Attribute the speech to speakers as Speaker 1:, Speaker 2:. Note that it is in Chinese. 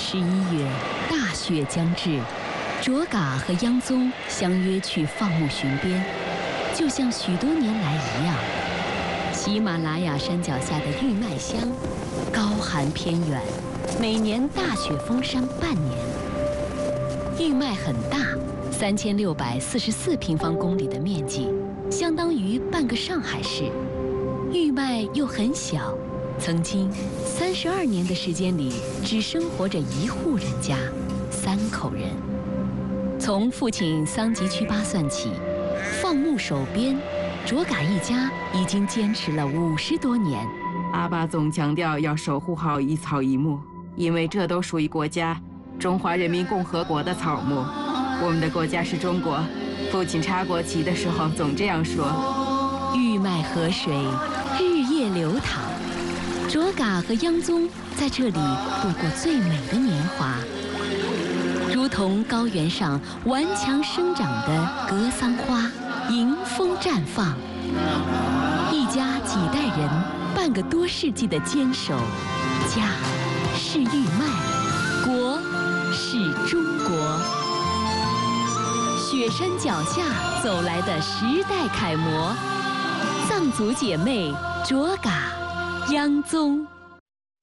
Speaker 1: 11月，大雪将至，卓嘎和央宗相约去放牧巡边，就像许多年来一样。喜马拉雅山脚下的玉麦乡，高寒偏远，每年大雪封山半年。玉麦很大，3644平方公里的面积，相当于半个上海市。玉麦又很小，曾经32年的时间里，只生活着1户人家，3口人。从父亲桑吉曲巴算起，放牧守边，卓嘎一家已经坚持了50多年。
Speaker 2: 阿爸总强调要守护好一草一木，因为这都属于国家中华人民共和国的草木。我们的国家是中国，父亲插国旗的时候总这样说。
Speaker 1: 玉麦河水日夜流淌，卓嘎和央宗在这里度过最美的年华，如同高原上顽强生长的格桑花，迎风绽放。一家几代人，半个多世纪的坚守，家是玉麦，国是中国。雪山脚下走来的时代楷模，藏族姐妹卓嘎、央宗。